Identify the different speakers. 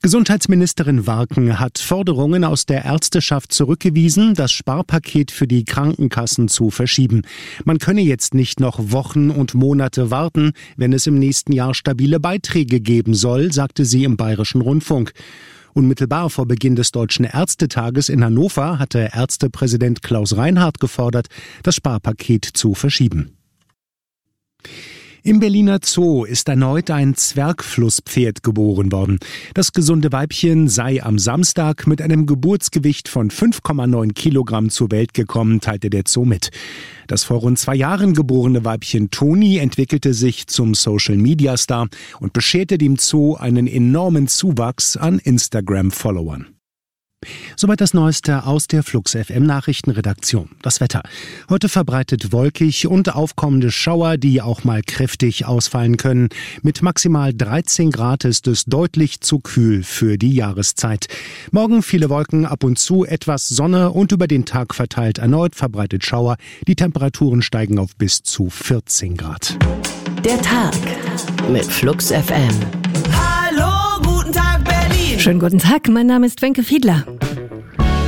Speaker 1: Gesundheitsministerin Warken hat Forderungen aus der Ärzteschaft zurückgewiesen, das Sparpaket für die Krankenkassen zu verschieben. Man könne jetzt nicht noch Wochen und Monate warten, wenn es im nächsten Jahr stabile Beiträge geben soll, sagte sie im Bayerischen Rundfunk. Unmittelbar vor Beginn des Deutschen Ärztetages in Hannover hatte Ärztepräsident Klaus Reinhardt gefordert, das Sparpaket zu verschieben. Im Berliner Zoo ist erneut ein Zwergflusspferd geboren worden. Das gesunde Weibchen sei am Samstag mit einem Geburtsgewicht von 5,9 Kilogramm zur Welt gekommen, teilte der Zoo mit. Das vor rund 2 Jahren geborene Weibchen Toni entwickelte sich zum Social-Media-Star und bescherte dem Zoo einen enormen Zuwachs an Instagram-Followern. Soweit das Neueste aus der Flux FM Nachrichtenredaktion. Das Wetter. Heute verbreitet wolkig und aufkommende Schauer, die auch mal kräftig ausfallen können. Mit maximal 13 Grad ist es deutlich zu kühl für die Jahreszeit. Morgen viele Wolken, ab und zu etwas Sonne und über den Tag verteilt erneut verbreitet Schauer. Die Temperaturen steigen auf bis zu 14 Grad.
Speaker 2: Der Tag mit Flux FM.
Speaker 3: Hallo, guten Tag Berlin.
Speaker 4: Schönen guten Tag, mein Name ist Wenke Fiedler.